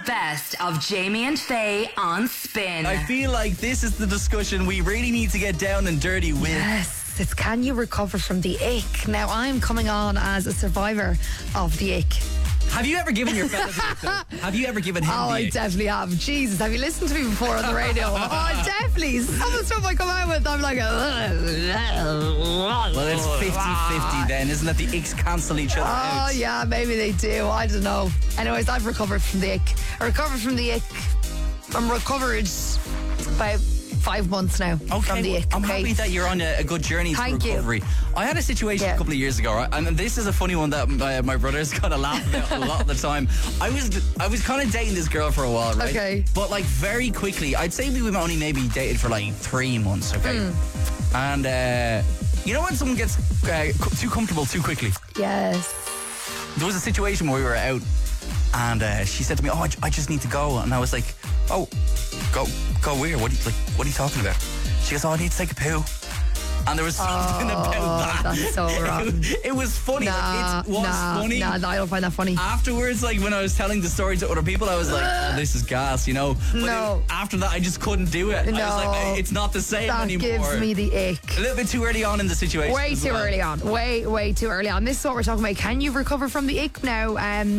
best of Jamie and Faye on Spin. I feel like this is the discussion we really need to get down and dirty with. Yes, it's can you recover from the ick? Now, I'm coming on as a survivor of the ick. Have you ever given your fellas an ick, though? Have you ever given him the I ick? definitely have. Jesus, have you listened to me before on the radio? Definitely. Some of the stuff I come out with, I'm like, Well, it's 50-50 then, isn't it? The icks cancel each other out. oh yeah, maybe they do. I don't know. Anyways, I've recovered from the ick. I recovered from the ick. I'm recovered by 5 months now from the ick. I'm happy that you're on a good journey to Thank you. recovery. I had a situation a couple of years ago, right? And this is a funny one that my brother's kind of laugh about a lot of the time. I was kind of dating this girl for a while, right? Okay. But like very quickly, I'd say we only maybe dated for like 3 months, okay? And you know when someone gets too comfortable too quickly? Yes. There was a situation where we were out and she said to me, I just need to go. And I was like, oh, go where? What are you talking about? She goes, I need to take a poo. And there was something about that. That's so wrong. It was funny. It was funny. Nah, I don't find that funny. Afterwards, like when I was telling the story to other people, I was like, oh, this is gas, you know? But No. after that, I just couldn't do it. No. I was like, it's not the same That anymore. gives me the ick. A little bit too early on in the situation. Way as too well. early on. Way too early on. This is what we're talking about. Can you recover from the ick now?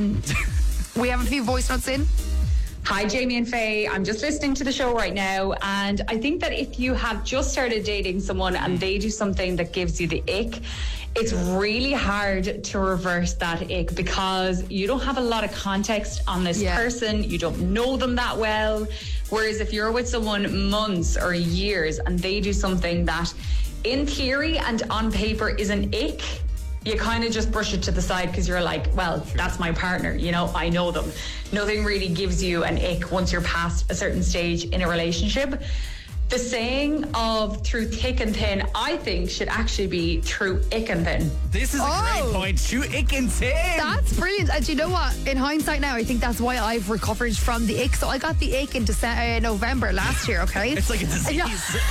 We have a few voice notes in. Hi, Jamie and Faye. I'm just listening to the show right now, and I think that if you have just started dating someone and they do something that gives you the ick, it's really hard to reverse that ick because you don't have a lot of context on this person. You don't know them that well. Whereas if you're with someone months or years and they do something that in theory and on paper is an ick, you kind of just brush it to the side because you're like, well, that's my partner, you know, I know them. Nothing really gives you an ick once you're past a certain stage in a relationship. The saying of through thick and thin, I think should actually be through ick and thin. This is a great point. Through ick and thin. That's brilliant. And you know what? In hindsight now, I think that's why I've recovered from the ick. So I got the ick in November last year, okay? It's like a disease.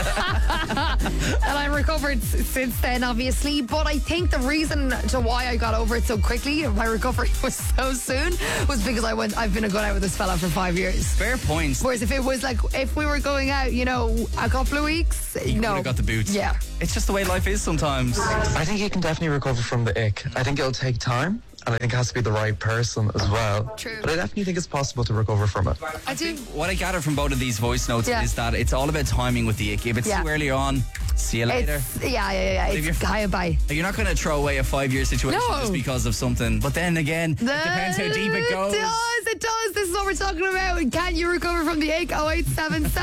And I recovered since then, obviously. But I think the reason to why I got over it so quickly, my recovery was so soon, was because I've been going out with this fella for 5 years. Fair points. Whereas if it was like, if we were going out, you know, a couple of weeks, You no. would have got the boots. Yeah. It's just the way life is sometimes. I think you can definitely recover from the ick. I think it'll take time, and I think it has to be the right person as well. True. But I definitely think it's possible to recover from it. I do. What I gather from both of these voice notes is that it's all about timing with the ick. If it's too early on, see you later. It's high and by. You're not going to throw away a 5-year situation just because of something. But then again, it depends how deep it goes. It does. This is what we're talking about. Can you recover from the ick? 0877